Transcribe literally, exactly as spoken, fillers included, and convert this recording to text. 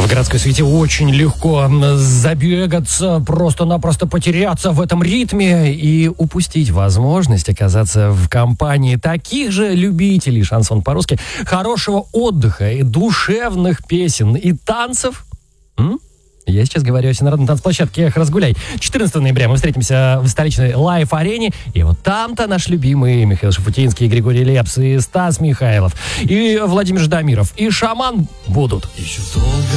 В городской суете очень легко забегаться, просто-напросто потеряться в этом ритме и упустить возможность оказаться в компании таких же любителей, шансон по-русски, хорошего отдыха и душевных песен и танцев. М? Я сейчас говорю о всенародной танцплощадке «Эх, разгуляй». четырнадцатого ноября мы встретимся в столичной лайв-арене. И вот там-то наш любимый Михаил Шафутинский, Григорий Лепс, и Стас Михайлов, и Владимир Ждамиров, и Шаман будут. Еще долго